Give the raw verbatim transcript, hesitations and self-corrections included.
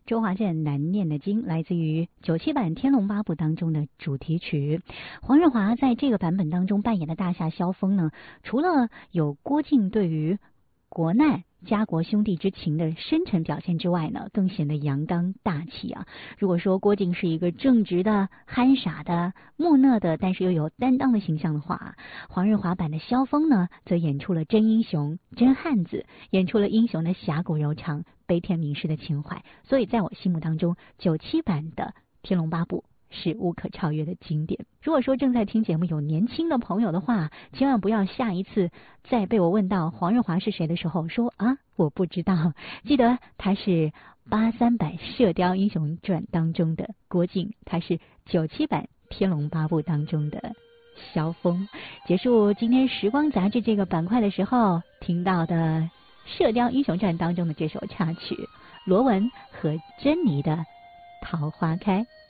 周华健难念的经，来自于九七版《天龙八部》当中的主题曲。黄日华在这个版本当中扮演的大侠萧峰呢，除了有郭靖对于国难家国兄弟之情的深沉表现之外呢，更显得阳刚大气啊。如果说郭靖是一个正直的、憨傻的、木讷的，但是又有担当的形象的话，黄日华版的萧峰呢，则演出了真英雄、真汉子，演出了英雄的侠骨柔肠、悲天悯世的情怀。所以在我心目当中，九七版的《天龙八部》是无可超越的经典。如果说正在听节目有年轻的朋友的话，千万不要下一次再被我问到黄日华是谁的时候说啊我不知道，记得他是八三版《射雕英雄传》当中的郭靖，他是九七版《天龙八部》当中的萧峰。结束今天时光杂志这个板块的时候，听到的《射雕英雄传》当中的这首插曲，罗文和珍妮的《桃花开》。